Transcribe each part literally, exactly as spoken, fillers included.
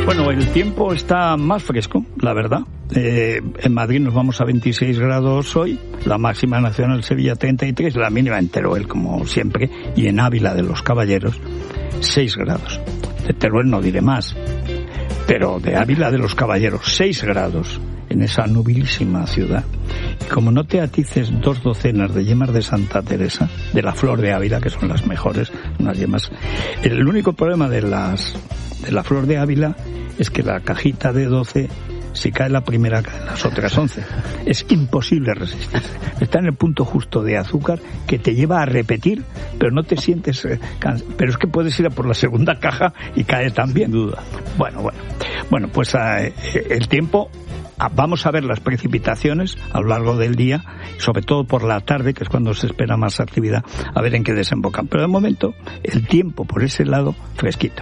Bueno, el tiempo está más fresco, la verdad. Eh, en Madrid nos vamos a veintiséis grados hoy, la máxima nacional Sevilla treinta y tres, la mínima en Teruel como siempre, y en Ávila de los Caballeros seis grados. De Teruel no diré más, pero de Ávila de los Caballeros seis grados en esa nubilísima ciudad. Y como no te atices dos docenas de yemas de Santa Teresa, de la flor de Ávila, que son las mejores, unas yemas. El único problema de las de la flor de Ávila es que la cajita de doce, si cae la primera, caen las otras once. Es imposible resistirse. Está en el punto justo de azúcar que te lleva a repetir, pero no te sientes eh, cansado. Pero es que puedes ir a por la segunda caja y cae también. Sin duda. Bueno, bueno. Bueno, pues eh, el tiempo... Vamos a ver las precipitaciones a lo largo del día, sobre todo por la tarde, que es cuando se espera más actividad, a ver en qué desembocan. Pero de momento, el tiempo por ese lado, fresquito.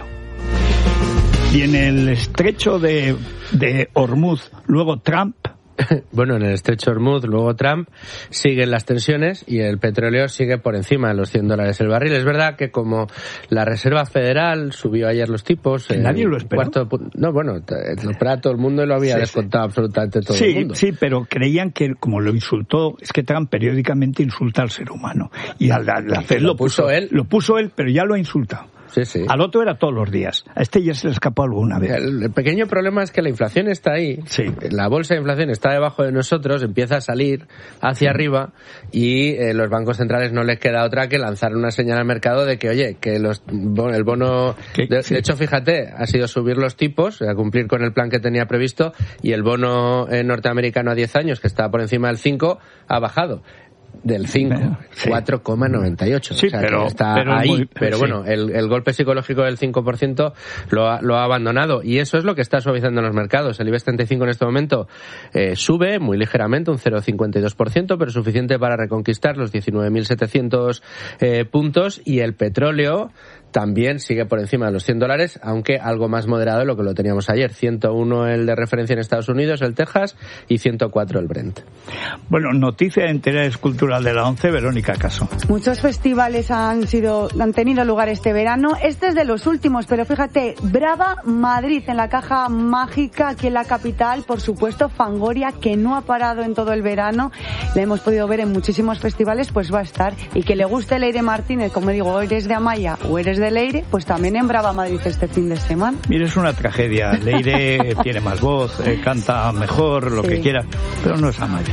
Y en el estrecho de, de Hormuz, luego Trump... Bueno, en el estrecho Hormuz, luego Trump, siguen las tensiones y el petróleo sigue por encima de los cien dólares el barril. Es verdad que como la Reserva Federal subió ayer los tipos... Eh, nadie lo esperó. Cuarto, no, bueno, lo esperaba todo el mundo y lo había sí, descontado sí. absolutamente todo sí, el mundo. Sí, pero creían que como lo insultó, es que Trump periódicamente insulta al ser humano. Y al, al hacerlo... Lo puso, puso él. Lo puso él, pero ya lo ha insultado. Sí, sí. Al otro era todos los días. A este ya se le escapó alguna vez. El, el pequeño problema es que la inflación está ahí. Sí. La bolsa de inflación está debajo de nosotros, empieza a salir hacia sí. arriba y eh, los bancos centrales no les queda otra que lanzar una señal al mercado de que, oye, que los el bono... De, sí. de hecho, fíjate, ha sido subir los tipos, a cumplir con el plan que tenía previsto, y el bono eh, norteamericano a diez años, que estaba por encima del cinco, ha bajado. Del cinco, sí. cuatro coma noventa y ocho. Sí, o sea, pero, que está pero ahí. Muy, pero sí. bueno, el, el golpe psicológico del cinco por ciento lo ha, lo ha abandonado. Y eso es lo que está suavizando en los mercados. El IBEX treinta y cinco en este momento eh, sube muy ligeramente, un cero coma cincuenta y dos por ciento, pero suficiente para reconquistar los diecinueve mil setecientos eh, puntos. Y el petróleo también sigue por encima de los cien dólares, aunque algo más moderado de lo que lo teníamos ayer. ciento uno el de referencia en Estados Unidos, el Texas, y ciento cuatro el Brent. Bueno, noticia de interés cultural de la ONCE, Verónica Caso. Muchos festivales han sido han tenido lugar este verano. Este es de los últimos, pero fíjate, Brava Madrid en la caja mágica aquí en la capital, por supuesto, Fangoria, que no ha parado en todo el verano. La hemos podido ver en muchísimos festivales, pues va a estar. Y que le guste Leire Martínez, como digo, o eres de Amaya o eres de Leire, pues también en Brava Madrid este fin de semana. Mira, es una tragedia. Leire tiene más voz, eh, canta mejor, lo sí. que quiera, pero no es Amaya.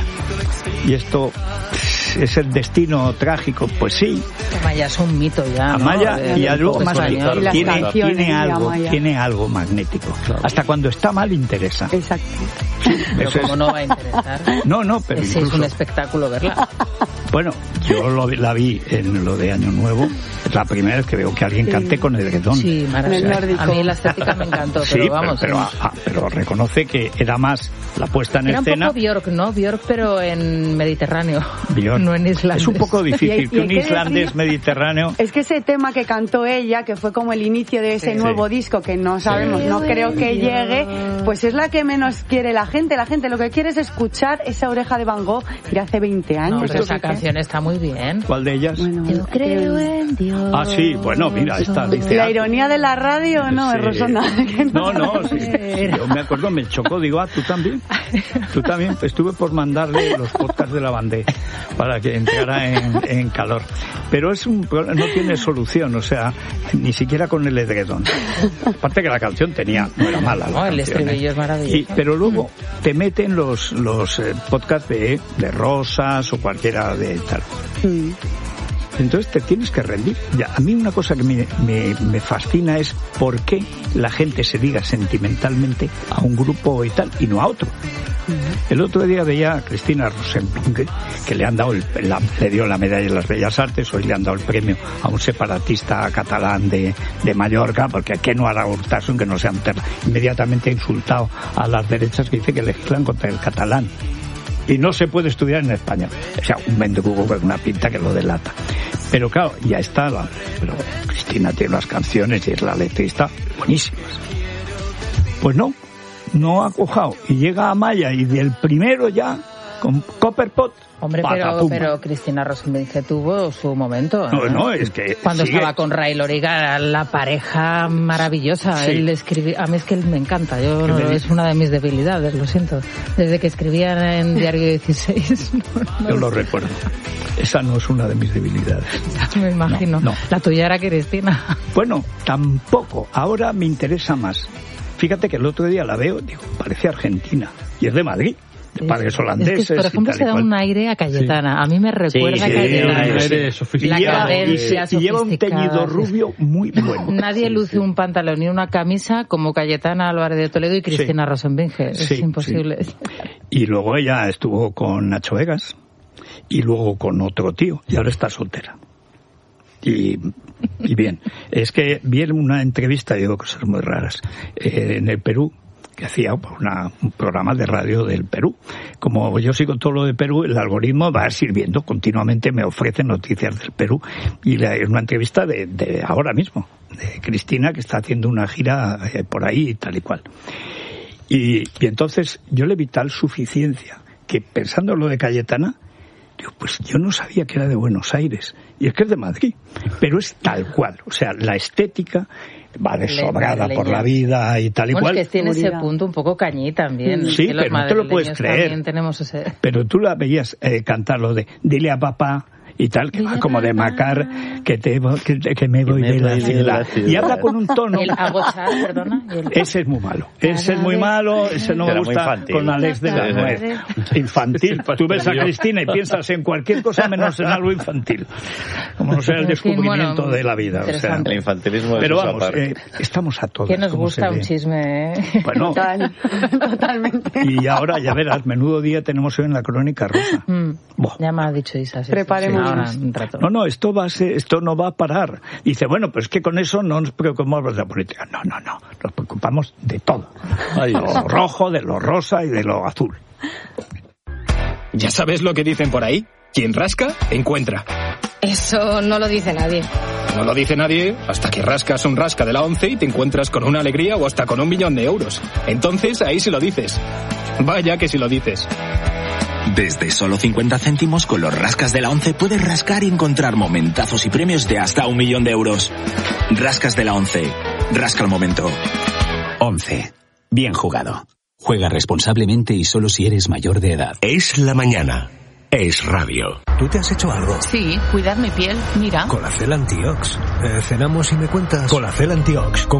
Y esto es el destino trágico, pues sí. Amaya es un mito ya, ¿no? Amaya, de, y algo más tiene, tiene algo, tiene algo magnético. Claro. Hasta cuando está mal interesa. Exacto. Sí, pero como es... no va a interesar. No, no, pero es, incluso... es un espectáculo verla. Bueno, yo lo, la vi en lo de Año Nuevo. Es la primera vez que veo que alguien sí. cante con edredón. Sí, maravilloso. A mí la estética me encantó, pero sí, vamos. Pero, pero, ah, pero reconoce que era más la puesta en era escena. Era un poco Björk, ¿no? Björk, pero en Mediterráneo. Björk. No en islandés. Es un poco difícil y, que y un islandés decir, mediterráneo... Es que ese tema que cantó ella, que fue como el inicio de ese sí, nuevo sí. disco, que no sabemos, sí. no creo que llegue, pues es la que menos quiere la gente. La gente lo que quiere es escuchar esa Oreja de Van Gogh de hace veinte años. No, pero esa canción está muy bien. ¿Cuál de ellas? Bueno, yo creo en Dios. Ah, sí, bueno, mira, esta dice... La ironía de la radio, no, sí. Rosana. No, no, sí. Yo me acuerdo, me chocó, digo, ah, ¿tú también? Tú también, pues estuve por mandarle los podcasts de la bandera para que entrara en, en calor. Pero es un no tiene solución, o sea, ni siquiera con el edredón. Aparte que la canción tenía, no era mala. No, el estribillo ¿eh? es maravilloso. Y, pero luego te meten los, los eh, podcasts de, de Rosas o cualquiera de tal. Mm. Entonces te tienes que rendir. Ya, a mí una cosa que me, me, me fascina es por qué la gente se liga sentimentalmente a un grupo y tal, y no a otro. El otro día veía a Cristina Rosenblume, que le han dado el, la, le dio la medalla de las Bellas Artes, hoy le han dado el premio a un separatista catalán de, de Mallorca, porque ¿qué no hará Urtasun que no sea un terra? Inmediatamente ha insultado a las derechas que dice que legislan contra el catalán. Y no se puede estudiar en España. O sea, un mendrugo con una pinta que lo delata. Pero claro, ya está. La, pero Cristina tiene unas canciones y es la letrista buenísimas. Pues no, no ha cojado. Y llega a Amaya y del primero ya con Copperpot. Hombre, pero, pero Cristina Rosenvinge tuvo su momento. ¿eh? No, no, es que cuando sigue. estaba con Ray Loriga, la pareja maravillosa. Sí. Él escribía, a mí es que él me encanta. Yo no, es una de mis debilidades, lo siento. Desde que escribían en Diario dieciséis. No, no Yo lo recuerdo. Esa no es una de mis debilidades. Ya me imagino. No, no. La tuya era Cristina. Bueno, tampoco. Ahora me interesa más. Fíjate que el otro día la veo, digo, parece argentina. Y es de Madrid. De padres holandeses. Es que, por ejemplo, y tal se da y cual. un aire a Cayetana. Sí. A mí me recuerda sí, a sí, Cayetana. un aire La cadencia y, y lleva un teñido rubio muy bueno. Nadie sí, luce sí. un pantalón ni una camisa como Cayetana Álvarez de Toledo y Cristina sí. Rosenvinge. Es sí, imposible. Sí. Y luego ella estuvo con Nacho Vegas y luego con otro tío y ahora está soltera. Y, y bien, es que vi una entrevista, digo cosas muy raras, eh, en el Perú, que hacía una, un programa de radio del Perú. Como yo sigo todo lo de Perú, el algoritmo va sirviendo continuamente, me ofrece noticias del Perú. Y la, una entrevista de, de ahora mismo, de Cristina, que está haciendo una gira eh, por ahí y tal y cual. Y, y entonces yo le vi tal suficiencia que, pensando en lo de Cayetana, digo, pues yo no sabía que era de Buenos Aires. Y es que es de Madrid. Pero es tal cual. O sea, la estética va de sobrada por la vida y tal y bueno, cual. Bueno, es que tiene ese punto un poco cañí también. Sí, pero no te lo puedes creer. Tenemos ese... Pero tú la veías eh, cantar lo de dile a papá y tal, que va como de Macar, que te que, que me voy de la ciudad. Y habla con un tono. El agochar, perdona. El... Ese es muy malo. Ese es muy malo, ese no me gusta con Alex de la Nuez. Infantil. Tú ves a Cristina y piensas en cualquier cosa menos en algo infantil. Como no sea el descubrimiento bueno, de la vida. O sea, el infantilismo. Pero vamos, eh, estamos a todos. Que nos gusta un chisme, ¿eh? Bueno, Total, totalmente. Y ahora, ya verás, menudo día tenemos hoy en la Crónica Rosa. Mm, ya me ha dicho Isa. Sí, Preparemos. Sí, ahora, un rato. No, no, esto va a ser, esto no va a parar. Dice, bueno, pues es que con eso no nos preocupamos de la política. No, no, no. Nos preocupamos de todo. De lo rojo, de lo rosa y de lo azul. ¿Ya sabes lo que dicen por ahí? Quien rasca, encuentra. Eso no lo dice nadie. No lo dice nadie hasta que rascas un rasca de la once y te encuentras con una alegría o hasta con un millón de euros. Entonces ahí sí lo dices. Vaya que sí lo dices. Desde solo cincuenta céntimos con los rascas de la once puedes rascar y encontrar momentazos y premios de hasta un millón de euros. Rascas de la once. Rasca el momento. once. Bien jugado. Juega responsablemente y solo si eres mayor de edad. Es la mañana. Es radio. ¿Tú te has hecho algo? Sí, cuidar mi piel, mira. Colacel Antiox. Eh, cenamos y me cuentas. Colacel Antiox.